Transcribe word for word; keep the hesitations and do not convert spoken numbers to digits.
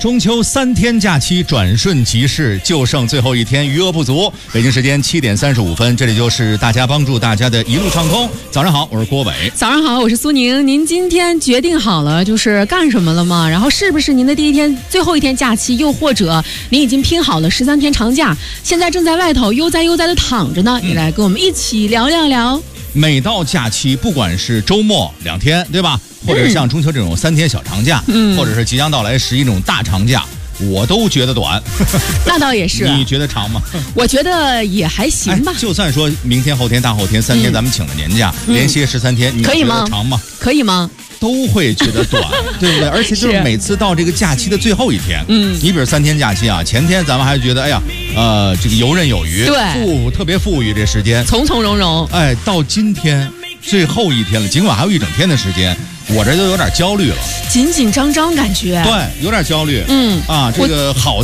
中秋三天假期转瞬即逝，就剩最后一天，余额不足。北京时间七点三十五分，这里就是大家帮助大家的一路畅通。早上好，我是郭伟。 早上好，我是苏宁。您今天决定好了就是干什么了吗？然后是不是您的第一天、最后一天假期？又或者您已经拼好了十三天长假，现在正在外头悠哉悠哉的躺着呢？你来跟我们一起聊聊聊。 每到假期，不管是周末两天，对吧？或者像中秋这种三天小长假，嗯，或者是即将到来十一种大长假，我都觉得短。 那倒也是。 你觉得长吗？ 我觉得也还行吧。 哎、就算说明天、后天、大后天三天，咱们请了年假，嗯、连歇十三天，你可以吗？ 长吗？ 可以吗？ 都会觉得短，对不对？而且就是每次到这个假期的最后一天，嗯，你比如三天假期啊，前天咱们还觉得哎呀，呃，这个游刃有余， 对， 富特别富裕这时间， 从从容容。 哎，到今天最后一天了，尽管还有一整天的时间，我这都有点焦虑了， 紧紧张张感觉， 对，有点焦虑， 嗯啊，这个好。